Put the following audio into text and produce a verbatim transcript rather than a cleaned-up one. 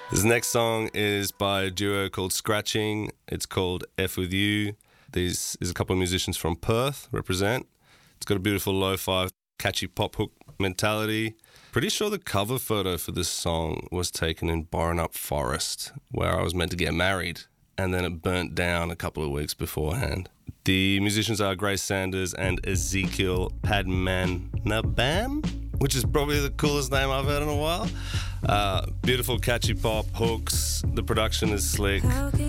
This next song is by a duo called Scratching. It's called F With You. This is a couple of musicians from Perth, represent. It's got a beautiful lo-fi, catchy pop hook mentality. Pretty sure the cover photo for this song was taken in Borenup Forest, where I was meant to get married, and then it burnt down a couple of weeks beforehand. The musicians are Grace Sanders and Ezekiel Padmanabam, which is probably the coolest name I've heard in a while. Uh, beautiful, catchy pop hooks. The production is slick.